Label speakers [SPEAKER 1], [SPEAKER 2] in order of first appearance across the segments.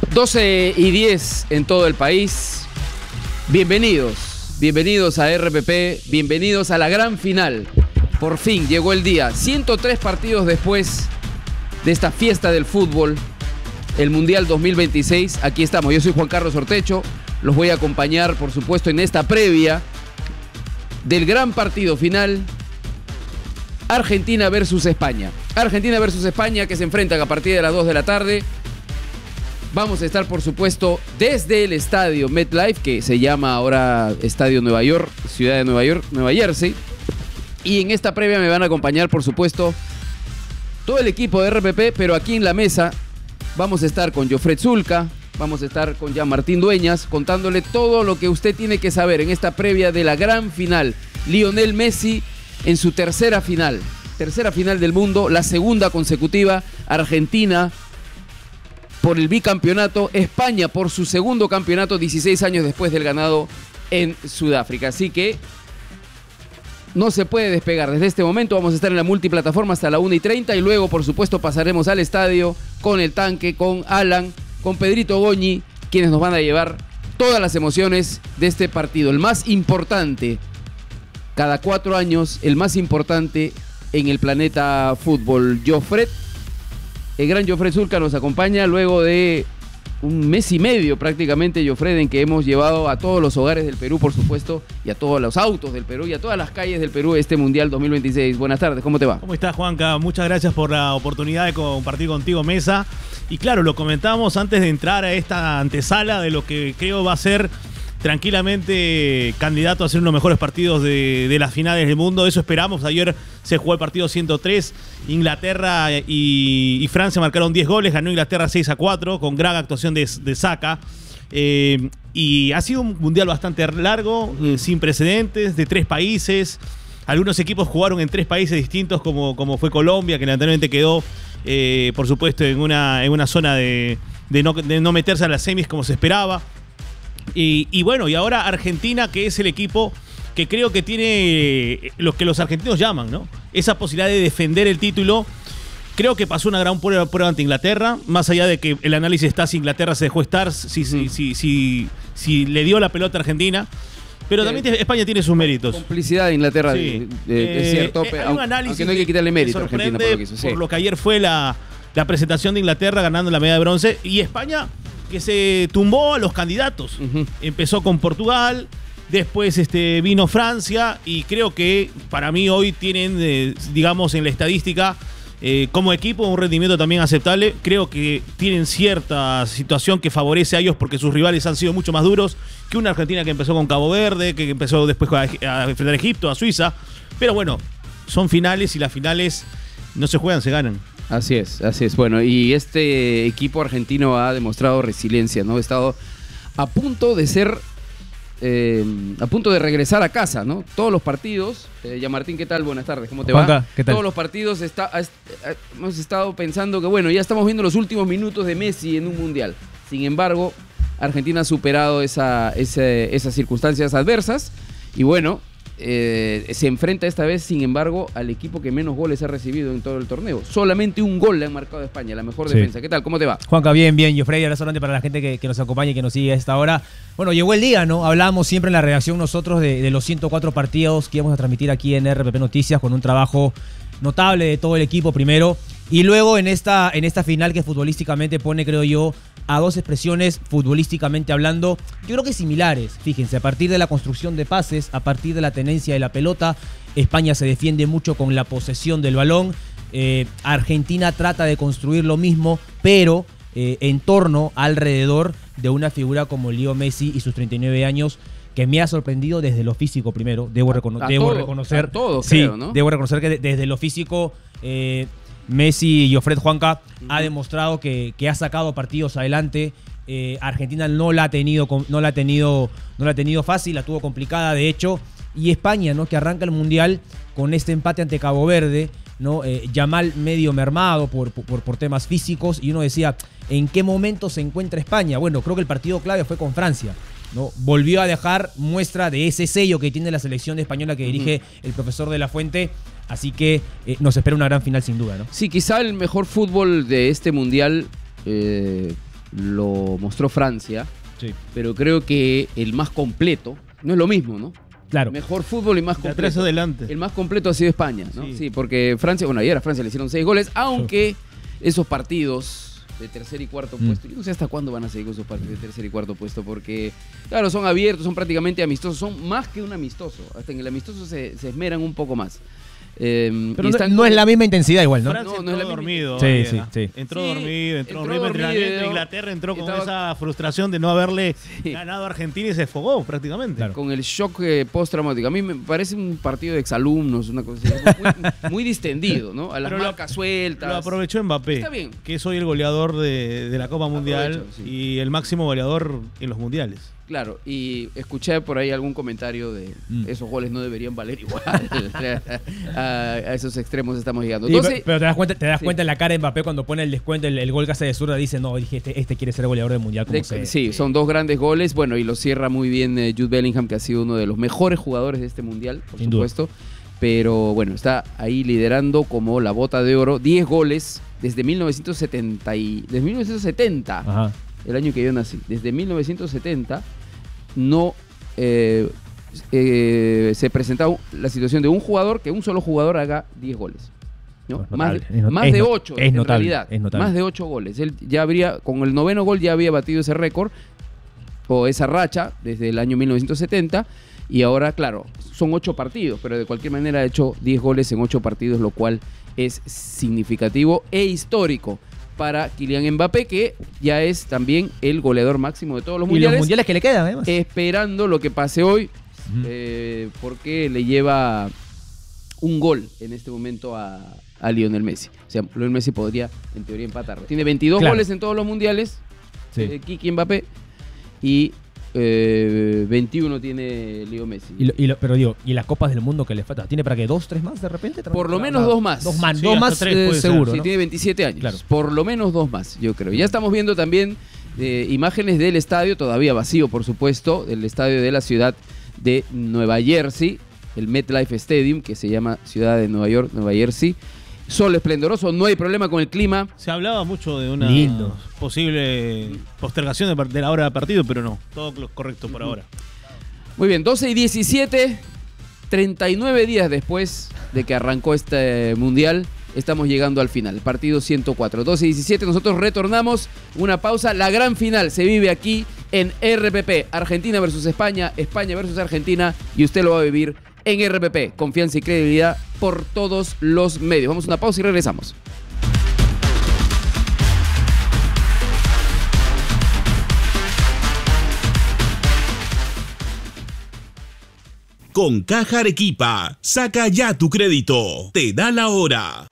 [SPEAKER 1] 12:10 en todo el país. Bienvenidos a RPP, bienvenidos a la gran final. Por fin llegó el día. 103 partidos después de esta fiesta del fútbol, el Mundial 2026. Aquí estamos, yo soy Juan Carlos Ortecho. Los voy a acompañar, por supuesto, en esta previa del gran partido final. Argentina versus España. Argentina versus España, que se enfrentan a partir de las 2 de la tarde. Vamos a estar, por supuesto, desde el estadio MetLife, que se llama ahora Estadio Nueva York, Ciudad de Nueva York, Nueva Jersey. Y en esta previa me van a acompañar, por supuesto, todo el equipo de RPP, pero aquí en la mesa vamos a estar con Jofred Zulca, vamos a estar con Jean-Martín Dueñas, contándole todo lo que usted tiene que saber en esta previa de la gran final. Lionel Messi en su tercera final del mundo, la segunda consecutiva. Argentina por el bicampeonato, España por su segundo campeonato 16 años después del ganado en Sudáfrica. Así que no se puede despegar desde este momento. Vamos a estar en la multiplataforma hasta la 1:30 y luego, por supuesto, pasaremos al estadio con el tanque, con Alan, con Pedrito Goñi, quienes nos van a llevar todas las emociones de este partido, el más importante cada 4 años, el más importante en el planeta fútbol. El gran Jofred Zulca nos acompaña luego de un mes y medio prácticamente, Jofred, en que hemos llevado a todos los hogares del Perú, por supuesto, y a todos los autos del Perú y a todas las calles del Perú este Mundial 2026. Buenas tardes, ¿cómo te va?
[SPEAKER 2] ¿Cómo estás, Juanca? Muchas gracias por la oportunidad de compartir contigo mesa. Y claro, lo comentábamos antes de entrar a esta antesala de lo que creo va a ser tranquilamente candidato a ser uno de los mejores partidos de las finales del mundo. Eso esperamos. Ayer se jugó el partido 103. Inglaterra y Francia marcaron 10 goles. Ganó Inglaterra 6-4 con gran actuación de Saka. Y ha sido un mundial bastante largo, sin precedentes, de 3 países. Algunos equipos jugaron en 3 países distintos, como fue Colombia, que lamentablemente quedó, por supuesto, en una zona de no meterse a las semis como se esperaba. Y bueno, y ahora Argentina, que es el equipo que creo que tiene lo que los argentinos llaman, ¿no? Esa posibilidad de defender el título. Creo que pasó una gran prueba ante Inglaterra, más allá de que el análisis está si Inglaterra se dejó estar, si le dio la pelota a Argentina. Pero también España tiene sus méritos.
[SPEAKER 1] Complicidad de Inglaterra, sí. Es cierto, aunque no hay que quitarle mérito a Argentina por lo que hizo. Sí.
[SPEAKER 2] Por lo que ayer fue la presentación de Inglaterra ganando la medalla de bronce, y España, que se tumbó a los candidatos. Empezó con Portugal, después vino Francia, y creo que para mí hoy tienen, digamos, en la estadística, como equipo, un rendimiento también aceptable. Creo que tienen cierta situación que favorece a ellos porque sus rivales han sido mucho más duros que una Argentina que empezó con Cabo Verde, que empezó después a enfrentar a Egipto, a Suiza. Pero bueno, son finales y las finales no se juegan, se ganan.
[SPEAKER 1] Así es. Bueno, y este equipo argentino ha demostrado resiliencia, ¿no? Ha estado a punto de ser, a punto de regresar a casa, ¿no? Todos los partidos. Jean-Martín, ¿qué tal? Buenas tardes, ¿cómo te va?
[SPEAKER 3] ¿Qué tal?
[SPEAKER 1] Todos los partidos hemos estado pensando que, bueno, ya estamos viendo los últimos minutos de Messi en un mundial. Sin embargo, Argentina ha superado esas circunstancias adversas y, bueno, se enfrenta esta vez, sin embargo, al equipo que menos goles ha recibido en todo el torneo. Solamente un gol le han marcado a España, la mejor defensa. ¿Qué tal? ¿Cómo te va?
[SPEAKER 3] Juanca, bien. Jofrey, abrazo grande para la gente que nos acompaña y que nos sigue a esta hora. Bueno, llegó el día, ¿no? Hablábamos siempre en la redacción nosotros de los 104 partidos que íbamos a transmitir aquí en RPP Noticias, con un trabajo notable de todo el equipo primero. Y luego en esta final que futbolísticamente pone, creo yo, a 2 expresiones futbolísticamente hablando, yo creo que similares. Fíjense, a partir de la construcción de pases, a partir de la tenencia de la pelota, España se defiende mucho con la posesión del balón. Argentina trata de construir lo mismo, pero en torno, alrededor de una figura como Leo Messi y sus 39 años, que me ha sorprendido desde lo físico primero. Debo reconocer,
[SPEAKER 1] creo, ¿no?
[SPEAKER 3] Debo reconocer que desde lo físico Messi y Jofred, Juanca, ha demostrado que ha sacado partidos adelante. Argentina no la ha tenido fácil, la tuvo complicada, de hecho. Y España, ¿no? Que arranca el Mundial con este empate ante Cabo Verde, ¿no? Yamal medio mermado por temas físicos, y uno decía, ¿en qué momento se encuentra España? Bueno, creo que el partido clave fue con Francia, ¿no? Volvió a dejar muestra de ese sello que tiene la selección española que dirige el profesor de la Fuente. Así que nos espera una gran final sin duda, ¿no?
[SPEAKER 1] Sí, quizá el mejor fútbol de este Mundial lo mostró Francia,
[SPEAKER 2] Sí.
[SPEAKER 1] pero creo que el más completo, no es lo mismo, ¿no?
[SPEAKER 3] Claro.
[SPEAKER 1] Mejor fútbol y más
[SPEAKER 2] De atrás
[SPEAKER 1] completo.
[SPEAKER 2] adelante.
[SPEAKER 1] El más completo ha sido España, ¿no?
[SPEAKER 2] Sí.
[SPEAKER 1] Sí, porque Francia, bueno, ayer a Francia le hicieron 6 goles, aunque esos partidos de tercer y cuarto puesto, yo no sé hasta cuándo van a seguir con esos partidos de tercer y cuarto puesto, porque, claro, son abiertos, son prácticamente amistosos, son más que un amistoso, hasta en el amistoso se esmeran un poco más.
[SPEAKER 3] Pero
[SPEAKER 1] y están
[SPEAKER 3] no es la misma intensidad igual, ¿no?
[SPEAKER 2] Francia
[SPEAKER 1] No, no
[SPEAKER 2] entró
[SPEAKER 1] es la misma
[SPEAKER 2] dormido.
[SPEAKER 3] Sí,
[SPEAKER 2] Ariela.
[SPEAKER 3] sí.
[SPEAKER 2] Entró
[SPEAKER 1] Sí,
[SPEAKER 2] dormido,
[SPEAKER 1] entró
[SPEAKER 2] dormido en
[SPEAKER 1] dormido.
[SPEAKER 2] entrenamiento. Inglaterra entró con
[SPEAKER 1] Estaba-
[SPEAKER 2] esa frustración de no haberle
[SPEAKER 1] Sí.
[SPEAKER 2] ganado a Argentina y se fogó prácticamente.
[SPEAKER 3] Claro.
[SPEAKER 1] con el shock postraumático. A mí me parece un partido de exalumnos, una cosa así, muy distendido, ¿no? A las
[SPEAKER 2] Pero
[SPEAKER 1] marcas sueltas.
[SPEAKER 2] Lo aprovechó Mbappé,
[SPEAKER 1] Está bien.
[SPEAKER 2] que es hoy el goleador de la Copa Mundial
[SPEAKER 1] Aprovecho, sí.
[SPEAKER 2] y el máximo goleador en los mundiales.
[SPEAKER 1] Claro, y escuché por ahí algún comentario de esos goles no deberían valer igual. a esos extremos estamos llegando.
[SPEAKER 3] Y,
[SPEAKER 1] Entonces,
[SPEAKER 3] pero te das
[SPEAKER 1] sí.
[SPEAKER 3] cuenta en la cara de Mbappé cuando pone el descuento, el gol que hace de zurda, dice, no, dije, este quiere ser goleador del Mundial como sea.
[SPEAKER 1] sí, son dos grandes goles. Bueno, y lo cierra muy bien Jude Bellingham, que ha sido uno de los mejores jugadores de este Mundial, por
[SPEAKER 3] Sin duda.
[SPEAKER 1] supuesto. Pero bueno, está ahí liderando como la bota de oro. 10 goles desde 1970.
[SPEAKER 3] Ajá.
[SPEAKER 1] El año que yo nací. Desde 1970 no se presentaba la situación de un jugador, que un solo jugador haga 10 goles. ¿no?
[SPEAKER 3] Es notable,
[SPEAKER 1] Más de 8
[SPEAKER 3] es
[SPEAKER 1] en
[SPEAKER 3] notable,
[SPEAKER 1] realidad.
[SPEAKER 3] es notable.
[SPEAKER 1] Más de 8 goles. Él ya habría, con el 9º gol ya había batido ese récord o esa racha desde el año 1970. Y ahora, claro, son 8 partidos, pero de cualquier manera ha hecho 10 goles en 8 partidos, lo cual es significativo e histórico para Kylian Mbappé, que ya es también el goleador máximo de todos los
[SPEAKER 3] Y
[SPEAKER 1] mundiales.
[SPEAKER 3] los mundiales que le quedan, además.
[SPEAKER 1] Esperando lo que pase hoy,
[SPEAKER 3] Ujú.
[SPEAKER 1] porque le lleva un gol en este momento a Lionel Messi. O sea, Lionel Messi podría, en teoría, empatar. Tiene 22
[SPEAKER 3] Claro.
[SPEAKER 1] goles en todos los mundiales,
[SPEAKER 3] Sí.
[SPEAKER 1] Kiki Mbappé, y 21 tiene Leo Messi.
[SPEAKER 3] Pero digo, ¿y las copas del mundo que le falta? ¿Tiene para que 2, 3 más de repente?
[SPEAKER 1] Por lo menos 2 más.
[SPEAKER 3] Dos
[SPEAKER 2] Sí,
[SPEAKER 3] más
[SPEAKER 2] hasta 3 puede ser.
[SPEAKER 3] seguro,
[SPEAKER 1] Sí,
[SPEAKER 3] ¿no?
[SPEAKER 1] tiene 27 años.
[SPEAKER 3] Claro.
[SPEAKER 1] Por lo menos 2 más, yo creo. Ya estamos viendo también imágenes del estadio, todavía vacío, por supuesto, del estadio de la ciudad de Nueva Jersey, el MetLife Stadium, que se llama Ciudad de Nueva York, Nueva Jersey. Sol esplendoroso, no hay problema con el clima.
[SPEAKER 2] Se hablaba mucho de una
[SPEAKER 3] Lindo.
[SPEAKER 2] posible postergación de la hora de partido, pero no, todo lo correcto por ahora.
[SPEAKER 1] Muy bien, 12:17, 39 días después de que arrancó este mundial, estamos llegando al final, partido 104. 12:17, nosotros retornamos, una pausa, la gran final se vive aquí en RPP, Argentina versus España, España versus Argentina, y usted lo va a vivir en RPP, confianza y credibilidad por todos los medios. Vamos a una pausa y regresamos.
[SPEAKER 4] Con Caja Arequipa, saca ya tu crédito. Te da la hora.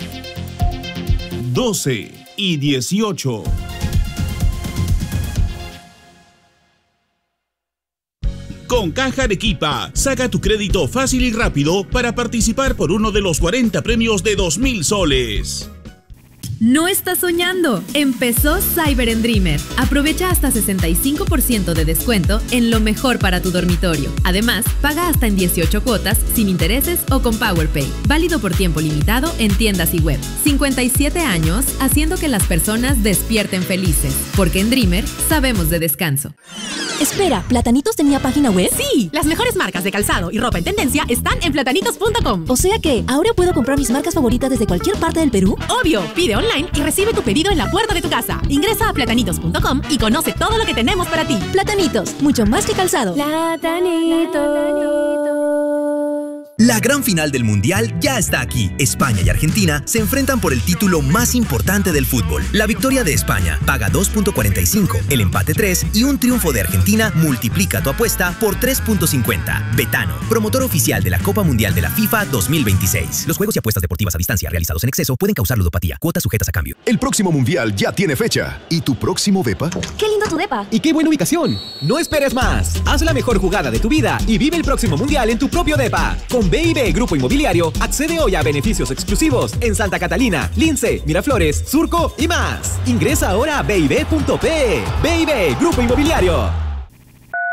[SPEAKER 4] 12:18. Con Caja Arequipa, saca tu crédito fácil y rápido para participar por uno de los 40 premios de 2.000 soles.
[SPEAKER 5] No estás soñando. Empezó Cyber & Dreamer. Aprovecha hasta 65% de descuento en lo mejor para tu dormitorio. Además, paga hasta en 18 cuotas, sin intereses o con PowerPay. Válido por tiempo limitado en tiendas y web. 57 años haciendo que las personas despierten felices. Porque en Dreamer sabemos de descanso.
[SPEAKER 6] Espera, ¿Platanitos tenía página web?
[SPEAKER 7] Sí, las mejores marcas de calzado y ropa en tendencia están en platanitos.com.
[SPEAKER 6] O sea que, ¿ahora puedo comprar mis marcas favoritas desde cualquier parte del Perú?
[SPEAKER 7] Obvio, pide online y recibe tu pedido en la puerta de tu casa. Ingresa a platanitos.com y conoce todo lo que tenemos para ti.
[SPEAKER 6] Platanitos, mucho más que calzado.
[SPEAKER 8] La gran final del Mundial ya está aquí. España y Argentina se enfrentan por el título más importante del fútbol. La victoria de España paga 2.45, el empate 3 y un triunfo de Argentina multiplica tu apuesta por 3.50. Betano, promotor oficial de la Copa Mundial de la FIFA 2026. Los juegos y apuestas deportivas a distancia realizados en exceso pueden causar ludopatía. Cuotas sujetas a cambio.
[SPEAKER 9] El próximo Mundial ya tiene fecha. ¿Y tu próximo depa?
[SPEAKER 6] ¡Qué lindo tu depa!
[SPEAKER 10] ¡Y qué buena ubicación! No esperes más. Haz la mejor jugada de tu vida y vive el próximo mundial en tu propio depa. Con B&B Grupo Inmobiliario, accede hoy a beneficios exclusivos en Santa Catalina, Lince, Miraflores, Surco y más. Ingresa ahora a bib.pe. B&B Grupo Inmobiliario.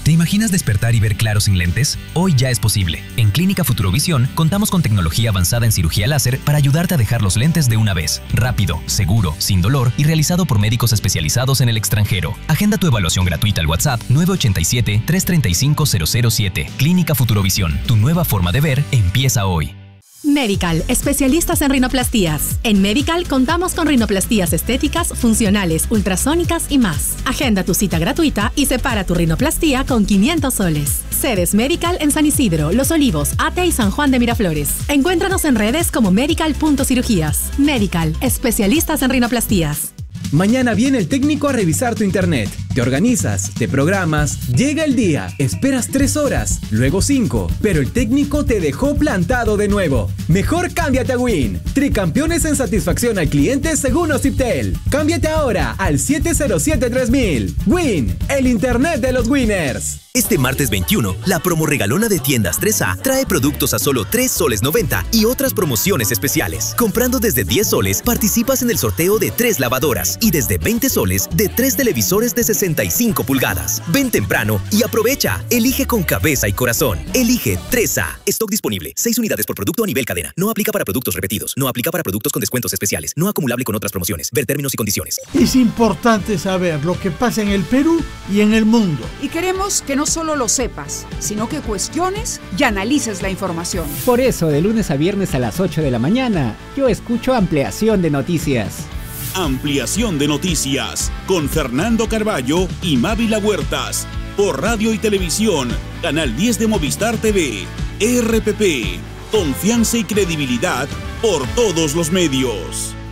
[SPEAKER 8] ¿Te imaginas despertar y ver claro sin lentes? Hoy ya es posible. En Clínica Futurovisión contamos con tecnología avanzada en cirugía láser para ayudarte a dejar los lentes de una vez. Rápido, seguro, sin dolor y realizado por médicos especializados en el extranjero. Agenda tu evaluación gratuita al WhatsApp 987-335-007. Clínica Futurovisión. Tu nueva forma de ver empieza hoy.
[SPEAKER 7] Medical, especialistas en rinoplastías. En Medical contamos con rinoplastías estéticas, funcionales, ultrasónicas y más. Agenda tu cita gratuita y separa tu rinoplastía con 500 soles. Sedes Medical en San Isidro, Los Olivos, Ate y San Juan de Miraflores. Encuéntranos en redes como medical.cirugías. Medical, especialistas en rinoplastías.
[SPEAKER 10] Mañana viene el técnico a revisar tu internet. Te organizas, te programas, llega el día, esperas 3 horas, luego 5, pero el técnico te dejó plantado de nuevo. Mejor cámbiate a Win. Tricampeones en satisfacción al cliente según Ociptel. Cámbiate ahora al 707-3000. Win, el internet de los winners.
[SPEAKER 8] Este martes 21, la promo regalona de Tiendas 3A trae productos a solo 3 soles 90 y otras promociones especiales. Comprando desde 10 soles, participas en el sorteo de 3 lavadoras y desde 20 soles de 3 televisores de 65 pulgadas. Ven temprano y aprovecha. Elige con cabeza y corazón. Elige 3A. Stock disponible. 6 unidades por producto a nivel cadena. No aplica para productos repetidos. No aplica para productos con descuentos especiales. No acumulable con otras promociones. Ver términos y condiciones.
[SPEAKER 11] Es importante saber lo que pasa en el Perú y en el mundo.
[SPEAKER 12] Y queremos que no solo lo sepas, sino que cuestiones y analices la información.
[SPEAKER 13] Por eso, de lunes a viernes a las 8 de la mañana, yo escucho Ampliación de Noticias.
[SPEAKER 4] Ampliación de Noticias con Fernando Carballo y Mávila Huertas por Radio y Televisión, Canal 10 de Movistar TV, RPP, confianza y credibilidad por todos los medios.